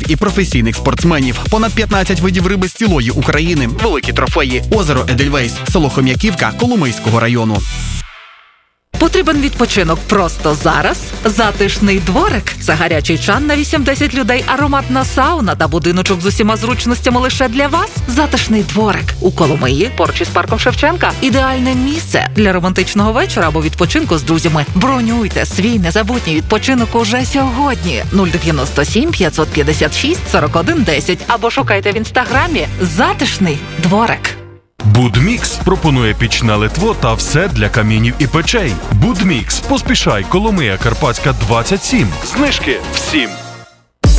і професійних спортсменів. Понад 15 видів риби з цілої України. Великі трофеї. Озеро Едельвейс. Село Хом'яківка Коломийського району. Потрібен відпочинок просто зараз? Затишний дворик – це гарячий чан на 8-10 людей, ароматна сауна та будиночок з усіма зручностями лише для вас? Затишний дворик у Коломиї, поруч із парком Шевченка. Ідеальне місце для романтичного вечора або відпочинку з друзями. Бронюйте свій незабутній відпочинок уже сьогодні. 097 556 41 10 або шукайте в інстаграмі «Затишний дворик». Будмікс пропонує пічне литво та все для камінів і печей. Будмікс. Поспішай. Коломия, Карпатська, 27. Знижки всім.